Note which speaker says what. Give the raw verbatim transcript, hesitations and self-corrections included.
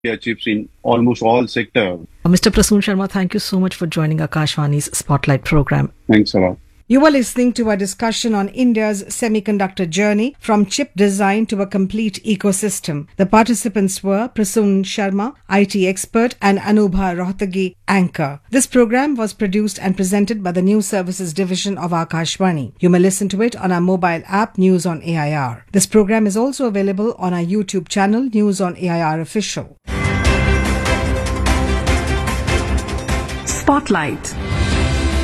Speaker 1: achieves in almost all sectors.
Speaker 2: Mister Prasoon Sharma, thank you so much for joining Akashvani's Spotlight program.
Speaker 1: Thanks a lot.
Speaker 2: You are listening to a discussion on India's semiconductor journey from chip design to a complete ecosystem. The participants were Prasoon Sharma, I T expert, and Anubha Rohtagi, anchor. This program was produced and presented by the News Services Division of Akashvani. You may listen to it on our mobile app News on A I R. This program is also available on our YouTube channel News on A I R Official.
Speaker 3: Spotlight.